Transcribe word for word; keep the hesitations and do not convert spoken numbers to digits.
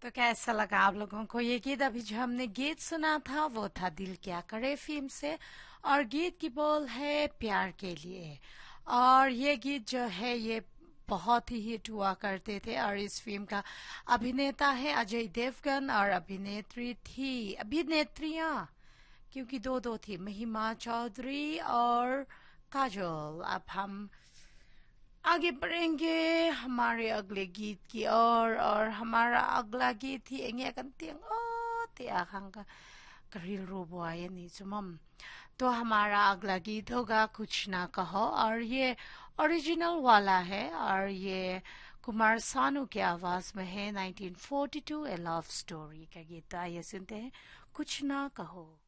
तो कैसा लगा आप लोगों को ये गीत? अभी जो हमने गीत सुना था वो था दिल क्या करे फिल्म से, और गीत की बोल है प्यार के लिए। और ये गीत जो है ये बहुत ही हिट हुआ करते थे। और इस फिल्म का अभिनेता है अजय देवगन और अभिनेत्री थी अभिनेत्रियां, क्योंकि दो दो थी, महिमा चौधरी और काजोल। अब हम आगे बढ़ेंगे हमारे अगले गीत की ओर। और हमारा अगला गीत ही एंगे कंतिंग ओ ते आखंगा करील रोबोए नी चुमम। तो हमारा अगला गीत होगा कुछ ना कहो, और ये ओरिजिनल वाला है और ये कुमार सानू की आवाज में है। नाइनटीन फोर्टी टू ए लव स्टोरी का गीत। तो आइए सुनते हैं कुछ ना कहो।